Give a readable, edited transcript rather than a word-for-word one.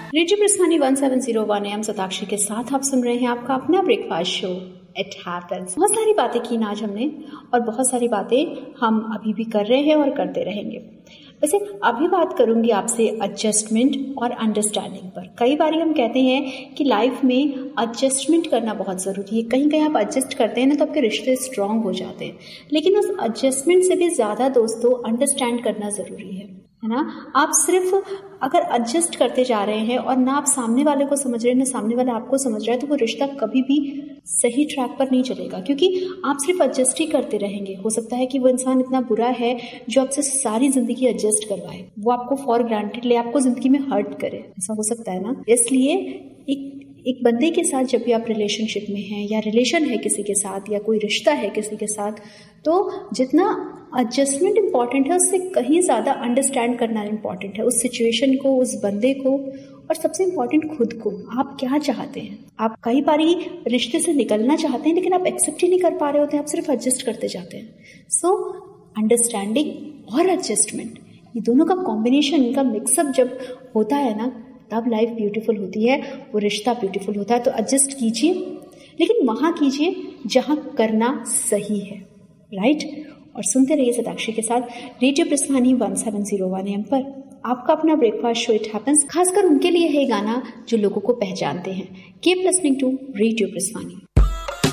Radio प्रस्थानी 1701 AM Shatakshi के साथ आप सुन रहे हैं आपका अपना ब्रेकफास्ट शो इट हैपेंस। बहुत सारी बातें की आज हमने और बहुत सारी बातें हम अभी भी कर रहे हैं और करते रहेंगे। वैसे अभी बात करूंगी आपसे एडजस्टमेंट और अंडरस्टैंडिंग पर। कई बार हम कहते हैं कि लाइफ में एडजस्टमेंट करना बहुत ज़रूरी है। कहीं कहीं आप एडजस्ट करते हैं ना तो आपके रिश्ते स्ट्रांग हो जाते हैं, लेकिन उस एडजस्टमेंट से भी ज़्यादा दोस्तों अंडरस्टैंड करना ज़रूरी है ना। आप सिर्फ अगर एडजस्ट करते जा रहे हैं और ना आप सामने वाले को समझ रहे हैं ना सामने वाला आपको समझ रहा है, तो वो रिश्ता कभी भी सही ट्रैक पर नहीं चलेगा, क्योंकि आप सिर्फ एडजस्ट ही करते रहेंगे। हो सकता है कि वो इंसान इतना बुरा है जो आपसे सारी जिंदगी एडजस्ट करवाए, वो आपको फॉर ग्रांटेड ले, आपको जिंदगी में हर्ट करे, ऐसा हो सकता है ना। इसलिए एक बंदे के साथ जब भी आप रिलेशनशिप में हैं या रिलेशन है किसी के साथ या कोई रिश्ता है किसी के साथ, तो जितना एडजस्टमेंट इंपॉर्टेंट है उससे कहीं ज़्यादा अंडरस्टैंड करना इंपॉर्टेंट है, उस सिचुएशन को, उस बंदे को, और सबसे इम्पॉर्टेंट खुद को। आप क्या चाहते हैं? आप कई बारी रिश्ते से निकलना चाहते हैं लेकिन आप एक्सेप्ट ही नहीं कर पा रहे होते हैं, आप सिर्फ एडजस्ट करते जाते हैं। सो अंडरस्टैंडिंग और एडजस्टमेंट, ये दोनों का कॉम्बिनेशन, इनका मिक्सअप जब होता है ना, तब लाइफ ब्यूटीफुल होती है, वो रिश्ता ब्यूटीफुल होता है। तो एडजस्ट कीजिए, लेकिन वहाँ कीजिए जहाँ करना सही है, राइट। और सुनते रहिए शताक्षी के साथ रेडियो प्रस्थानी 1701 AM पर आपका अपना ब्रेकफास्ट शो इट हैपेंस। खासकर उनके लिए है गाना जो लोगों को पहचानते हैं। Keep listening to radio प्रस्थानी।